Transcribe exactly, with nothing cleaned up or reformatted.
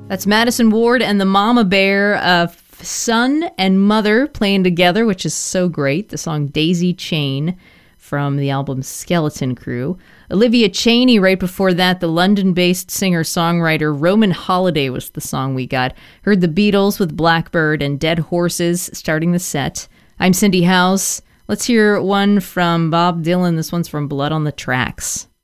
That's Madison Ward and the Mama Bear, uh, son and mother playing together, which is so great. The song Daisy Chain from the album Skeleton Crew. Olivia Chaney right before that, the London-based singer-songwriter Roman Holiday was the song we got. Heard the Beatles with Blackbird and Dead Horses starting the set. I'm Cindy House. Let's hear one from Bob Dylan. This one's from Blood on the Tracks.